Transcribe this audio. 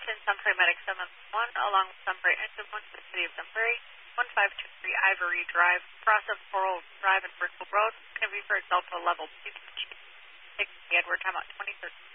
Washington, Sunbury Medic 7-1, along with Sunbury Engine 1 to the City of Sunbury, 1523 Ivory Drive, cross of Coral Drive and Bristol Road, can be for Delta Level 2, Edward, time out 2013.